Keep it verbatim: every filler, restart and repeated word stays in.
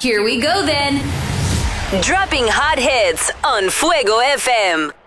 Here we go then. Dropping hot hits on Fuego F M.